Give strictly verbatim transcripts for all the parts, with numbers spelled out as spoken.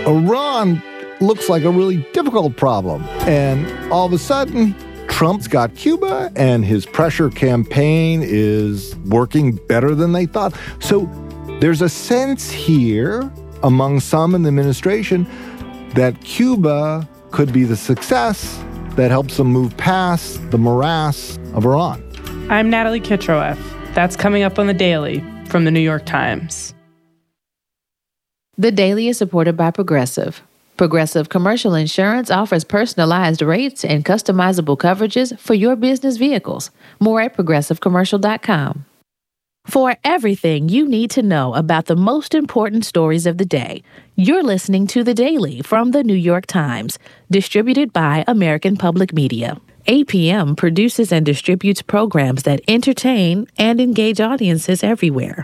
Iran looks like a really difficult problem. And all of a sudden, Trump's got Cuba, and his pressure campaign is working better than they thought. So there's a sense here among some in the administration that Cuba could be the success that helps them move past the morass of Iran. I'm Natalie Kitroeff. That's coming up on The Daily from The New York Times. The Daily is supported by Progressive. Progressive Commercial Insurance offers personalized rates and customizable coverages for your business vehicles. More at progressive commercial dot com. For everything you need to know about the most important stories of the day, you're listening to The Daily from The New York Times, distributed by American Public Media. A P M produces and distributes programs that entertain and engage audiences everywhere.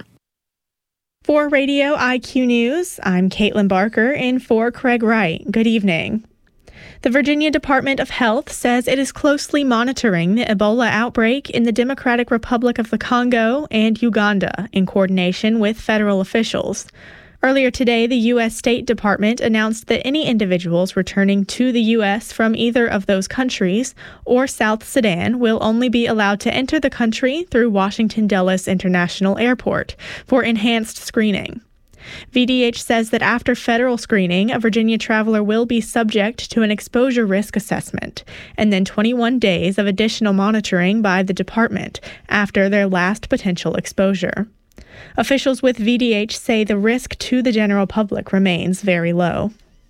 For Radio I Q News, I'm Caitlin Barker in for Craig Wright. Good evening. The Virginia Department of Health says it is closely monitoring the Ebola outbreak in the Democratic Republic of the Congo and Uganda in coordination with federal officials. Earlier today, the U S State Department announced that any individuals returning to the U S from either of those countries or South Sudan will only be allowed to enter the country through Washington Dulles International Airport for enhanced screening. V D H says that after federal screening, a Virginia traveler will be subject to an exposure risk assessment and then twenty-one days of additional monitoring by the department after their last potential exposure. Officials with V D H say the risk to the general public remains very low.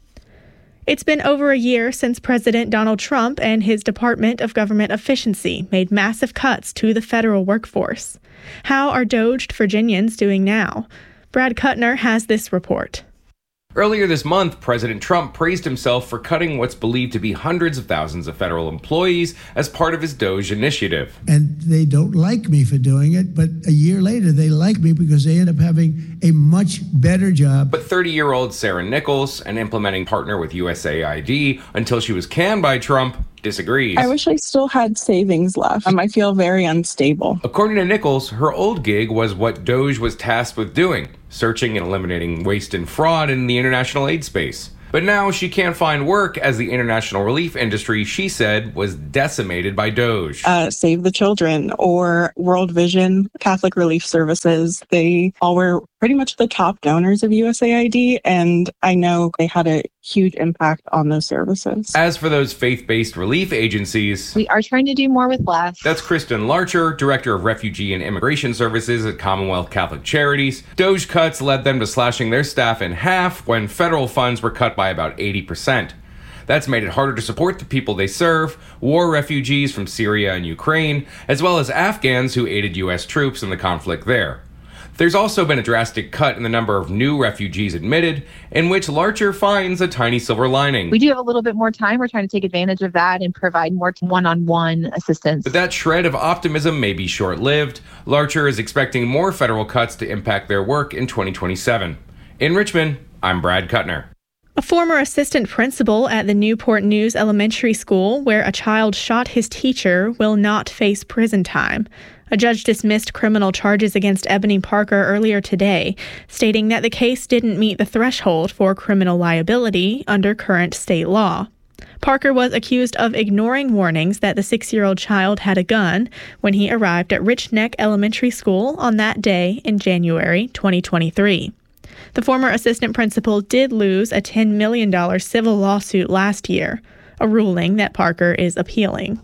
It's been over a year since President Donald Trump and his Department of Government Efficiency made massive cuts to the federal workforce. How are Doged Virginians doing now? Brad Kuttner has this report. Earlier this month, President Trump praised himself for cutting what's believed to be hundreds of thousands of federal employees as part of his DOGE initiative. And they don't like me for doing it, but a year later they like me because they end up having a much better job. But thirty-year-old Sarah Nichols, an implementing partner with U S A I D until she was canned by Trump, disagrees. I wish I still had savings left. Um, I feel very unstable. According to Nichols, her old gig was what DOGE was tasked with doing, searching and eliminating waste and fraud in the international aid space. But now she can't find work as the international relief industry, she said, was decimated by DOGE. Uh, Save the Children or World Vision, Catholic Relief Services, they all were pretty much the top donors of U S A I D, and I know they had a huge impact on those services. As for those faith-based relief agencies, we are trying to do more with less. That's Kristen Larcher, Director of Refugee and Immigration Services at Commonwealth Catholic Charities. DOGE cuts led them to slashing their staff in half when federal funds were cut by about eighty percent. That's made it harder to support the people they serve, war refugees from Syria and Ukraine, as well as Afghans who aided U S troops in the conflict there. There's also been a drastic cut in the number of new refugees admitted, in which Larcher finds a tiny silver lining. We do have a little bit more time. We're trying to take advantage of that and provide more one-on-one assistance. But that shred of optimism may be short-lived. Larcher is expecting more federal cuts to impact their work in twenty twenty-seven. In Richmond, I'm Brad Kuttner. A former assistant principal at the Newport News Elementary School, where a child shot his teacher, will not face prison time. A judge dismissed criminal charges against Ebony Parker earlier today, stating that the case didn't meet the threshold for criminal liability under current state law. Parker was accused of ignoring warnings that the six-year-old child had a gun when he arrived at Rich Neck Elementary School on that day in January twenty twenty-three. The former assistant principal did lose a ten million dollars civil lawsuit last year, a ruling that Parker is appealing.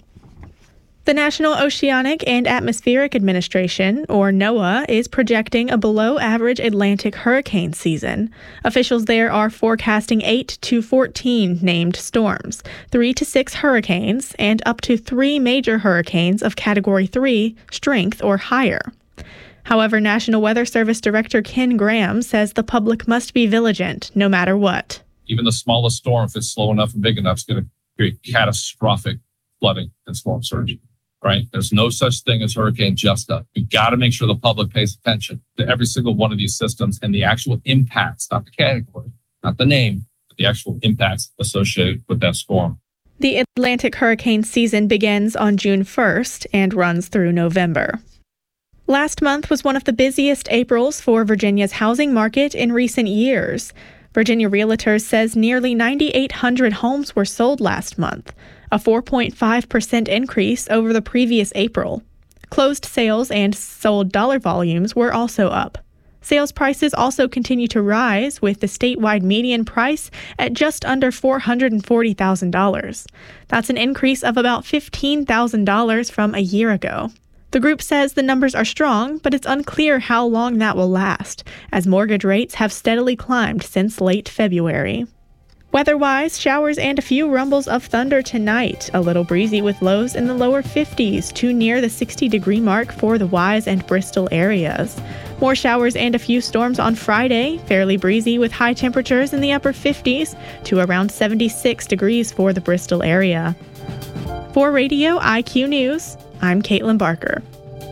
The National Oceanic and Atmospheric Administration, or NOAA, is projecting a below-average Atlantic hurricane season. Officials there are forecasting eight to fourteen named storms, three to six hurricanes, and up to three major hurricanes of Category three strength or higher. However, National Weather Service Director Ken Graham says the public must be vigilant no matter what. Even the smallest storm, if it's slow enough and big enough, is going to create catastrophic flooding and storm surge. Right? There's no such thing as Hurricane Justa. We got to make sure the public pays attention to every single one of these systems and the actual impacts, not the category, not the name, but the actual impacts associated with that storm. The Atlantic hurricane season begins on June first and runs through November. Last month was one of the busiest Aprils for Virginia's housing market in recent years. Virginia Realtors says nearly nine thousand eight hundred homes were sold last month, a four point five percent increase over the previous April. Closed sales and sold dollar volumes were also up. Sales prices also continue to rise, with the statewide median price at just under four hundred forty thousand dollars. That's an increase of about fifteen thousand dollars from a year ago. The group says the numbers are strong, but it's unclear how long that will last, as mortgage rates have steadily climbed since late February. Weather-wise, showers and a few rumbles of thunder tonight. A little breezy with lows in the lower fifties to near the sixty-degree mark for the Wise and Bristol areas. More showers and a few storms on Friday. Fairly breezy with high temperatures in the upper fifties to around seventy-six degrees for the Bristol area. For Radio I Q News, I'm Caitlin Barker.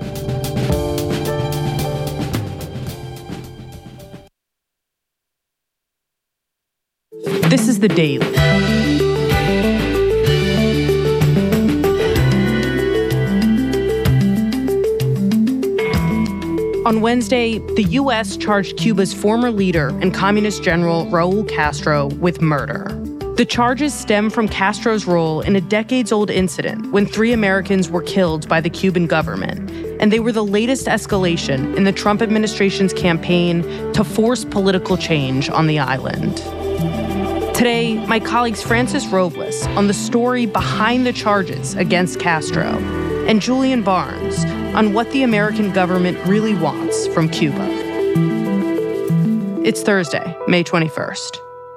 This is The Daily. On Wednesday, the U S charged Cuba's former leader and communist general Raul Castro with murder. The charges stem from Castro's role in a decades-old incident when three Americans were killed by the Cuban government, and they were the latest escalation in the Trump administration's campaign to force political change on the island. Today, my colleagues Francis Robles on the story behind the charges against Castro, and Julian Barnes on what the American government really wants from Cuba. It's Thursday, May twenty-first.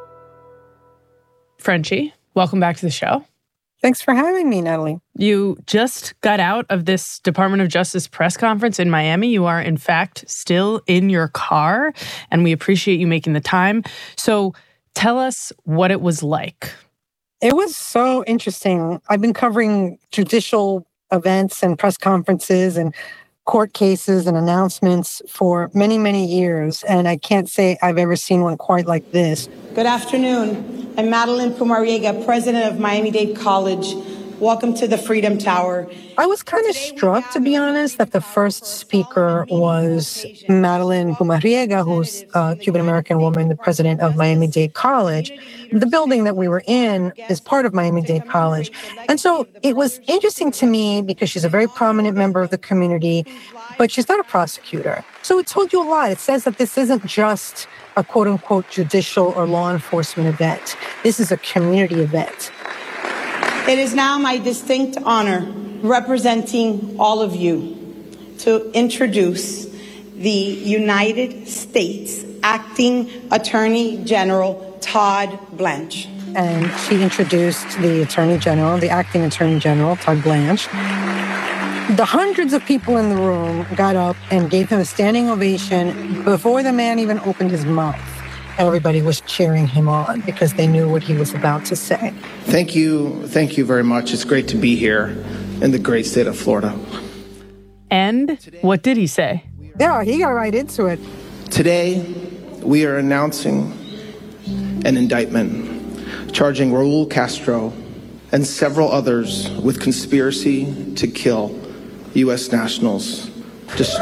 Frenchie, welcome back to the show. Thanks for having me, Natalie. You just got out of this Department of Justice press conference in Miami. You are, in fact, still in your car, and we appreciate you making the time. So tell us what it was like. It was so interesting. I've been covering judicial events and press conferences and court cases and announcements for many, many years, and I can't say I've ever seen one quite like this. Good afternoon. I'm Madeline Pumariega, president of Miami-Dade College. Welcome to the Freedom Tower. I was kind of struck, to be honest, that the first speaker was Madeline Pumariega, who's a Cuban-American woman, the president of Miami-Dade College. The building that we were in is part of Miami-Dade College. And so it was interesting to me because she's a very prominent member of the community, but she's not a prosecutor. So it told you a lot. It says that this isn't just a quote-unquote judicial or law enforcement event. This is a community event. It is now my distinct honor, representing all of you, to introduce the United States Acting Attorney General Todd Blanche. And she introduced the Attorney General, the Acting Attorney General, Todd Blanche. The hundreds of people in the room got up and gave him a standing ovation before the man even opened his mouth. Everybody was cheering him on because they knew what he was about to say. Thank you. Thank you very much. It's great to be here in the great state of Florida. And what did he say? Yeah, he got right into it. Today, we are announcing an indictment charging Raul Castro and several others with conspiracy to kill U S nationals. Just...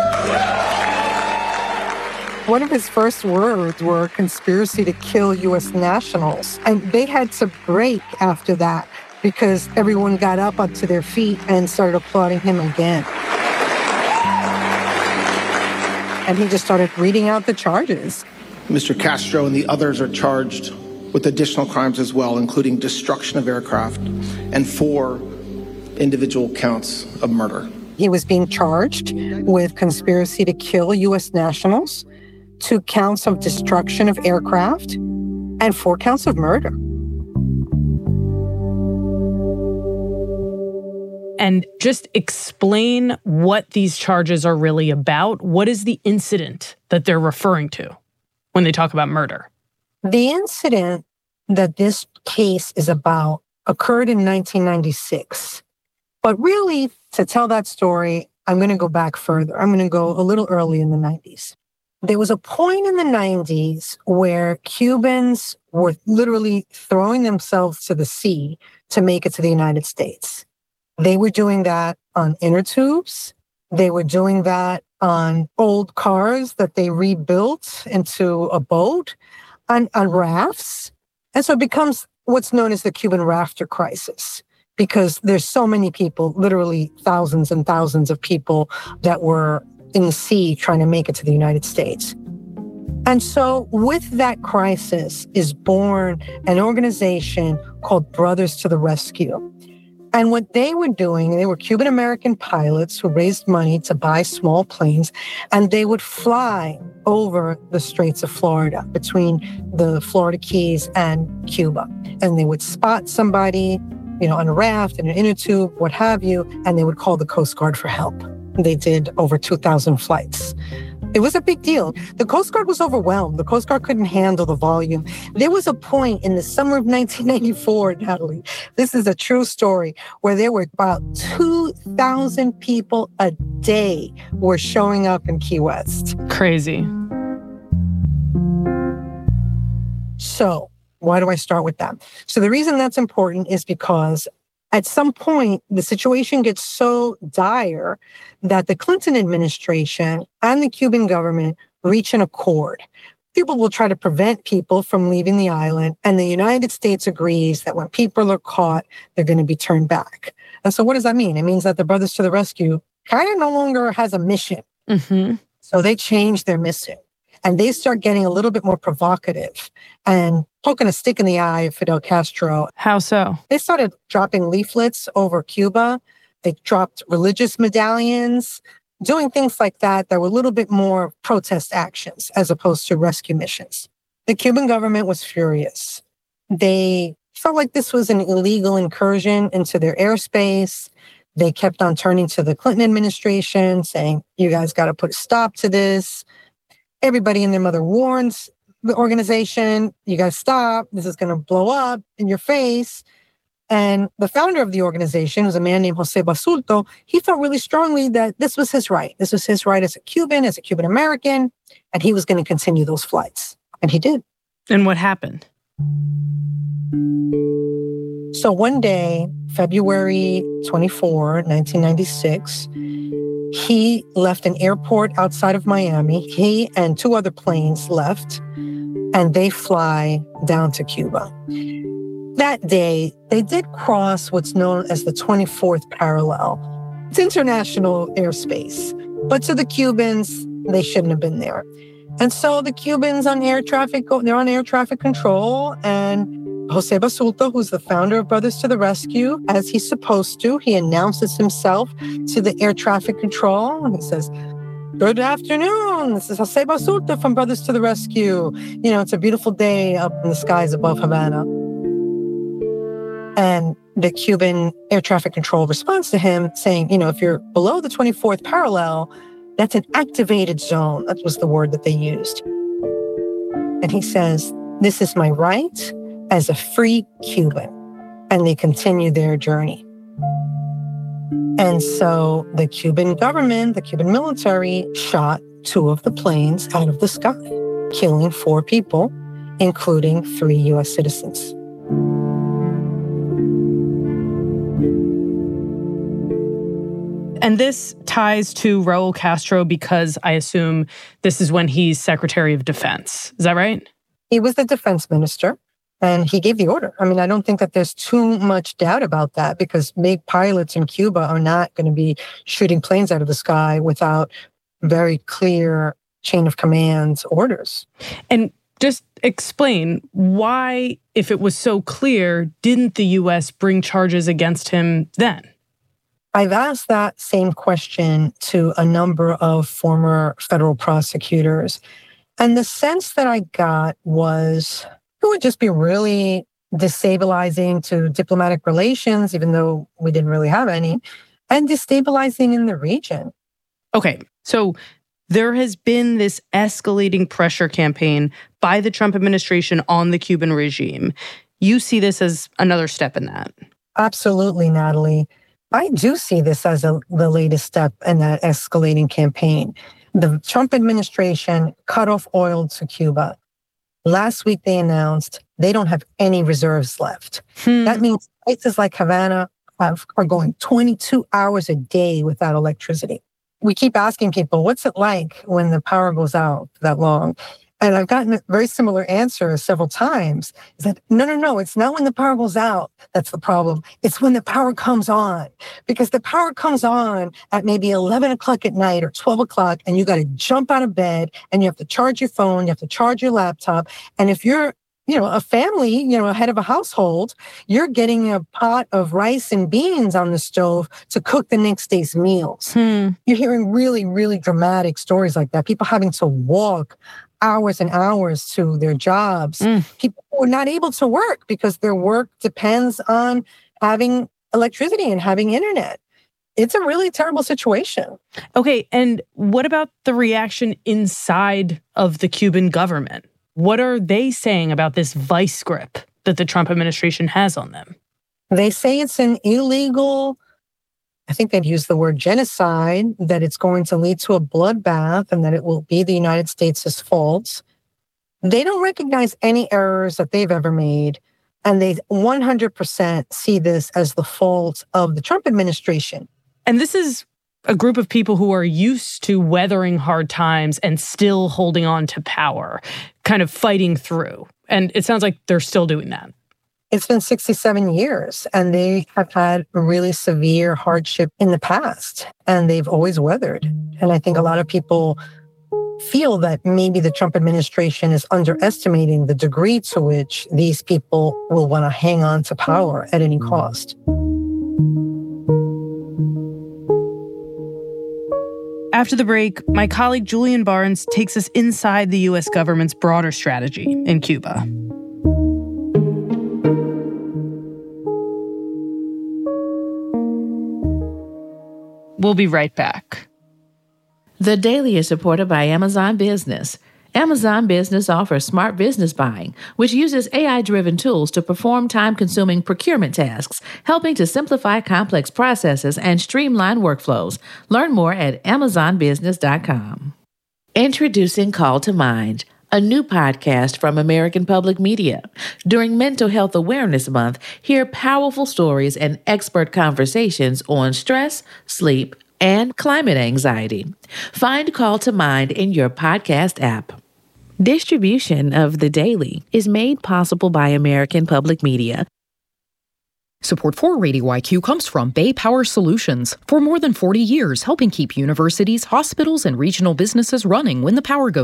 One of his first words were conspiracy to kill U S nationals. And they had to break after that because everyone got up onto their feet and started applauding him again. And he just started reading out the charges. Mister Castro and the others are charged with additional crimes as well, including destruction of aircraft and four individual counts of murder. He was being charged with conspiracy to kill U S nationals, two counts of destruction of aircraft, and four counts of murder. And just explain what these charges are really about. What is the incident that they're referring to when they talk about murder? The incident that this case is about occurred in nineteen ninety-six. But really, to tell that story, I'm going to go back further. I'm going to go a little early in the nineties. There was a point in the nineties where Cubans were literally throwing themselves to the sea to make it to the United States. They were doing that on inner tubes. They were doing that on old cars that they rebuilt into a boat. on, on rafts. And so it becomes what's known as the Cuban rafter crisis, because there's so many people, literally thousands and thousands of people that were in the sea trying to make it to the United States. And so with that crisis is born an organization called Brothers to the Rescue. And what they were doing, they were Cuban-American pilots who raised money to buy small planes, and they would fly over the Straits of Florida, between the Florida Keys and Cuba. And they would spot somebody, you know, on a raft, in an inner tube, what have you, and they would call the Coast Guard for help. They did over two thousand flights. It was a big deal. The Coast Guard was overwhelmed. The Coast Guard couldn't handle the volume. There was a point in the summer of nineteen ninety-four, Natalie, this is a true story, where there were about two thousand people a day were showing up in Key West. Crazy. So why do I start with that? So the reason that's important is because at some point, the situation gets so dire that the Clinton administration and the Cuban government reach an accord. People will try to prevent people from leaving the island, and the United States agrees that when people are caught, they're going to be turned back. And so what does that mean? It means that the Brothers to the Rescue kind of no longer has a mission. Mm-hmm. So they change their mission, and they start getting a little bit more provocative and poking a stick in the eye of Fidel Castro. How so? They started dropping leaflets over Cuba. They dropped religious medallions, doing things like that that were a little bit more protest actions as opposed to rescue missions. The Cuban government was furious. They felt like this was an illegal incursion into their airspace. They kept on turning to the Clinton administration, saying, you guys got to put a stop to this. Everybody and their mother warns the organization, you got to stop. This is going to blow up in your face. And the founder of the organization was a man named Jose Basulto. He felt really strongly that this was his right. This was his right as a Cuban, as a Cuban American, and he was going to continue those flights. And he did. And what happened? So one day, February twenty-fourth, nineteen ninety-six, he left an airport outside of Miami. He and two other planes left, and they fly down to Cuba. That day, they did cross what's known as the twenty-fourth parallel. It's international airspace, but to the Cubans, they shouldn't have been there. And so the Cubans on air traffic, they're on air traffic control, and Jose Basulto, who's the founder of Brothers to the Rescue, as he's supposed to, he announces himself to the air traffic control, and he says, good afternoon, this is Jose Basulto from Brothers to the Rescue. You know, it's a beautiful day up in the skies above Havana. And the Cuban air traffic control responds to him saying, you know, if you're below the twenty-fourth parallel, that's an activated zone. That was the word that they used. And he says, this is my right as a free Cuban. And they continue their journey. And so the Cuban government, the Cuban military, shot two of the planes out of the sky, killing four people, including three U S citizens. And this ties to Raul Castro because I assume this is when he's Secretary of Defense. Is that right? He was the defense minister, and he gave the order. I mean, I don't think that there's too much doubt about that, because big pilots in Cuba are not going to be shooting planes out of the sky without very clear chain of commands orders. And just explain why, if it was so clear, didn't the U S bring charges against him then? I've asked that same question to a number of former federal prosecutors. And the sense that I got was it would just be really destabilizing to diplomatic relations, even though we didn't really have any, and destabilizing in the region. Okay, so there has been this escalating pressure campaign by the Trump administration on the Cuban regime. You see this as another step in that? Absolutely, Natalie. I do see this as a, the latest step in that escalating campaign. The Trump administration cut off oil to Cuba. Last week, they announced they don't have any reserves left. Hmm. That means places like Havana have, are going twenty-two hours a day without electricity. We keep asking people, what's it like when the power goes out for that long? and I've gotten a very similar answer several times, is that, no, no, no, it's not when the power goes out that's the problem. It's when the power comes on. Because the power comes on at maybe eleven o'clock at night or twelve o'clock, and you got to jump out of bed, and you have to charge your phone, you have to charge your laptop. And if you're, you know, a family, you know, a head of a household, you're getting a pot of rice and beans on the stove to cook the next day's meals. Hmm. You're hearing really, really dramatic stories like that. People having to walk hours and hours to their jobs. Mm. People who are not able to work because their work depends on having electricity and having internet. It's a really terrible situation. Okay, and what about the reaction inside of the Cuban government? What are they saying about this vice grip that the Trump administration has on them? They say it's an illegal, I think they'd use the word genocide, that it's going to lead to a bloodbath and that it will be the United States' fault. They don't recognize any errors that they've ever made, and they one hundred percent see this as the fault of the Trump administration. And this is a group of people who are used to weathering hard times and still holding on to power, kind of fighting through. And it sounds like they're still doing that. It's been sixty-seven years, and they have had a really severe hardship in the past, and they've always weathered. And I think a lot of people feel that maybe the Trump administration is underestimating the degree to which these people will want to hang on to power at any cost. After the break, my colleague Julian Barnes takes us inside the U S government's broader strategy in Cuba. We'll be right back. The Daily is supported by Amazon Business. Amazon Business offers smart business buying, which uses A I-driven tools to perform time-consuming procurement tasks, helping to simplify complex processes and streamline workflows. Learn more at amazon business dot com. Introducing Call to Mind, a new podcast from American Public Media. During Mental Health Awareness Month, hear powerful stories and expert conversations on stress, sleep, and climate anxiety. Find Call to Mind in your podcast app. Distribution of The Daily is made possible by American Public Media. Support for Radio I Q comes from Bay Power Solutions. For more than forty years, helping keep universities, hospitals, and regional businesses running when the power goes